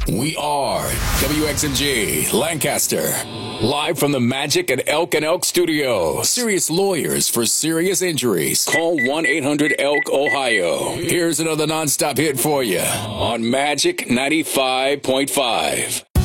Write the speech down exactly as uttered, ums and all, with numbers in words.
We are W X M G Lancaster. Live from the Magic at Elk and Elk Studios. Serious lawyers for serious injuries. Call one eight hundred elk ohio. Here's another nonstop hit for you on Magic ninety-five point five.